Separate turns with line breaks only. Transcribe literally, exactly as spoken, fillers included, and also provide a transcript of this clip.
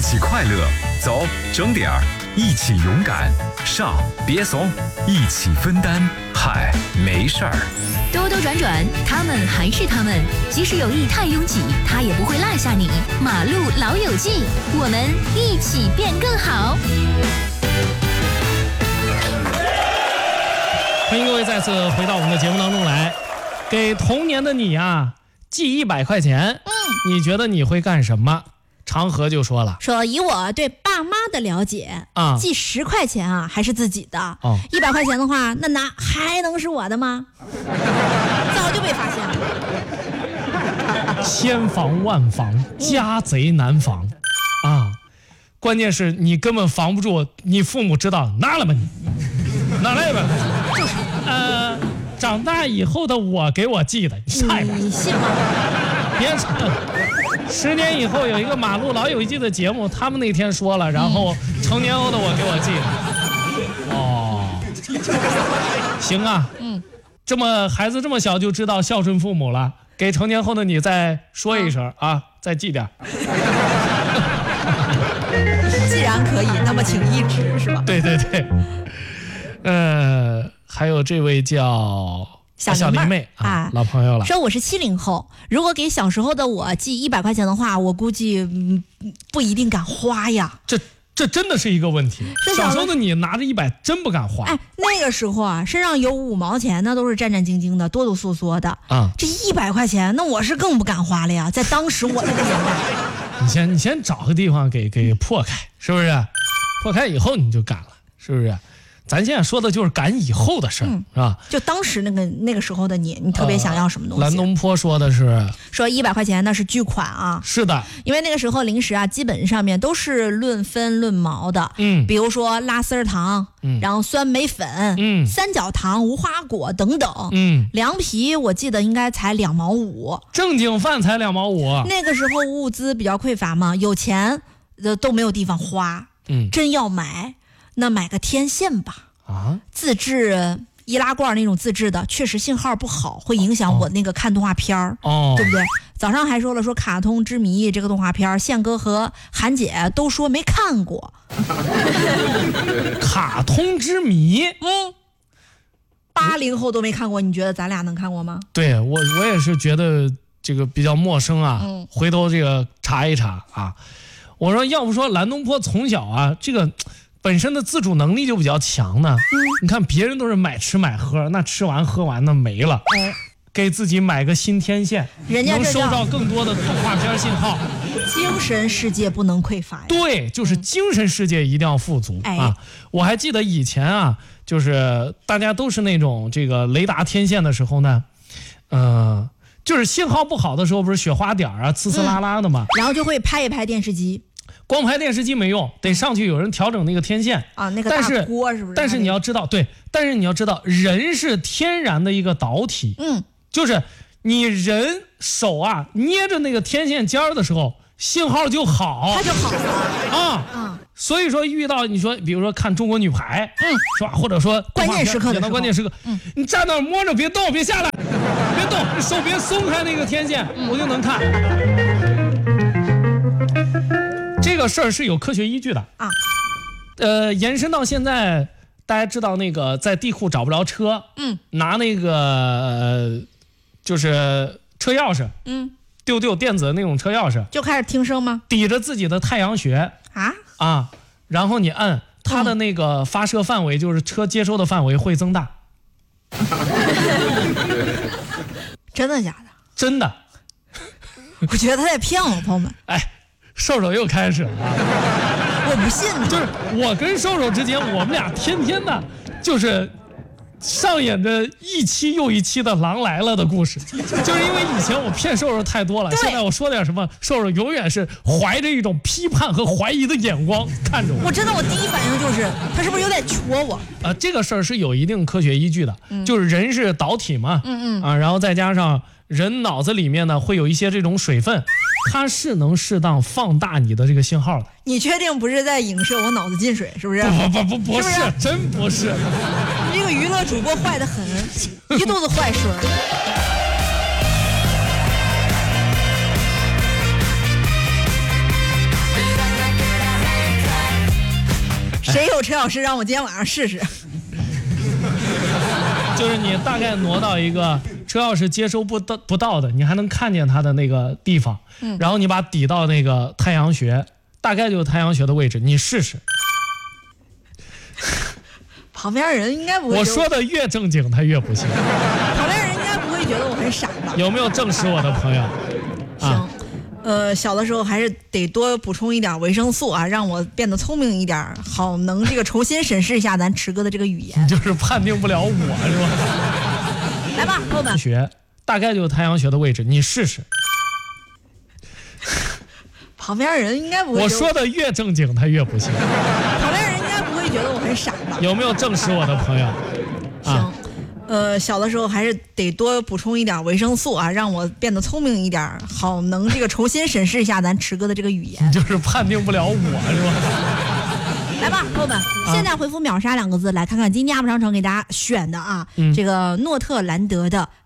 一起快乐，走，整点儿，一起勇敢，上，别怂，一起分担，嗨，没事儿。
兜兜转转，他们还是他们，即使有意太拥挤，他也不会落下你。马路老友记，我们一起变更好。
欢迎各位再次回到我们的节目当中来。给童年的你啊寄一百块钱，嗯，你觉得你会干什么？长河就说了，
说以我对爸妈的了解啊，寄十块钱啊还是自己的，哦，一百块钱的话，那拿还能是我的吗？早就被发现了。
千防万防，家贼难防，嗯、啊！关键是你根本防不住，你父母知道，拿了吧你，拿来吧，就是呃，长大以后的我给我寄的，你晒吧，
你信吗？
别扯。十年以后有一个马路老友记的节目，他们那天说了，然后成年后的我给我寄的。哦，行啊，嗯，这么孩子这么小就知道孝顺父母了，给成年后的你再说一声啊，啊再寄点。
既然可以，那么请一直是吧？
对对对，呃，还有这位叫。
小
小林妹啊，啊，老朋友了。
说我是七零后，如果给小时候的我寄一百块钱的话，我估计、嗯、不一定敢花呀。
这这真的是一个问题。小时候的你拿着一百真不敢花。
哎，那个时候啊，身上有五毛钱，那都是战战兢兢的，哆哆嗦嗦的。啊，这一百块钱，那我是更不敢花了呀。在当时我那个年代，
你先你先找个地方给给破开，是不是？破开以后你就敢了，是不是？咱现在说的就是赶以后的事儿、嗯，是吧？
就当时那个那个时候的你，你特别想要什么东西？
呃、蓝东坡说的是
说一百块钱那是巨款啊。
是的，
因为那个时候零食啊，基本上面都是论分论毛的。嗯，比如说拉丝儿糖，嗯，然后酸梅粉，嗯，三角糖、无花果等等。嗯，凉皮我记得应该才两毛五，
正经饭才两毛五。
那个时候物资比较匮乏嘛，有钱的都没有地方花。嗯，真要买。那买个天线吧，啊，自制易拉罐那种自制的，确实信号不好，会影响我那个看动画片儿，哦，对不对？早上还说了说《卡通之谜》这个动画片，宪哥和韩姐都说没看过。
卡通之谜，
嗯，八零后都没看过，你觉得咱俩能看过吗？
对我，我也是觉得这个比较陌生啊，嗯，回头这个查一查啊。我说，要不说蓝东坡从小啊，这个。本身的自主能力就比较强呢、嗯，你看别人都是买吃买喝，那吃完喝完那没了，哎、给自己买个新天线，
人家
能收到更多的动画片信号。
精神世界不能匮乏呀。
对，就是精神世界一定要富足、嗯、啊！我还记得以前啊，就是大家都是那种这个雷达天线的时候呢，呃，就是信号不好的时候，不是雪花点啊，呲呲啦啦的嘛、
嗯，然后就会拍一拍电视机。
光拍电视机没用，得上去有人调整那个天线
啊，那个大锅是不是？
但是你要知道，对，但是你要知道，人是天然的一个导体，嗯，就是你人手啊捏着那个天线尖的时候，信号就好，
它就好了
啊。嗯，所以说遇到你说，比如说看中国女排，嗯，是吧？或者说
关键时刻的时候，
关键时刻，嗯，你站那儿摸着别动，别下来，别动，你手别松开那个天线，嗯、我就能看。这个事儿是有科学依据的啊，呃，延伸到现在，大家知道那个在地库找不着车，嗯，拿那个、呃、就是车钥匙，嗯，丢丢电子的那种车钥匙，
就开始听声吗？
抵着自己的太阳穴啊啊，然后你按它的那个发射范围，就是车接收的范围会增大。
真的假的？
真的。
我觉得他在骗我，朋友们。
哎。瘦瘦又开始了、啊，
我不信呢。
就是我跟瘦瘦之间，我们俩天天的，就是上演着一期又一期的《狼来了》的故事。就是因为以前我骗瘦瘦太多了，现在我说点什么，瘦瘦永远是怀着一种批判和怀疑的眼光看着我。
我真的，我第一反应就是他是不是有点戳我？
呃，这个事儿是有一定科学依据的，嗯、就是人是导体嘛，嗯嗯啊，然后再加上人脑子里面呢会有一些这种水分。它是能适当放大你的这个信号的。
你确定不是在影射我脑子进水？是不是？
不不不不是，
是不是
真不是。
你这个娱乐主播坏得很，一肚子坏水。 谁有车钥匙让我今天晚上试试？
就是你大概挪到一个车钥匙接收不到不到的，你还能看见它的那个地方，嗯，然后你把抵到那个太阳穴，大概就是太阳穴的位置，你试试。
旁边人应该不会。
我说的越正经，他越不信。
旁边人应该不会觉得我很傻吧？
有没有证实我的朋友？
行。啊呃，小的时候还是得多补充一点维生素啊，让我变得聪明一点，好能这个重新审视一下咱池哥的这个语言。
你就是判定不了我是吧？
来吧，朋友们，
穴大概就是太阳穴的位置，你试试。
旁边人应该不会。
我说的越正经，他越不信。
旁边人应该不会觉得我很傻吧？
有没有证实我的朋友？
行。呃，小的时候还是得多补充一点维生素啊，让我变得聪明一点，好能这个重新审视一下咱池哥的这个语言。
你就是判定不了我是吧？
来吧，朋友们，现在回复秒杀两个字，来看看今天阿布商城给大家选的啊，嗯、这个诺特兰德的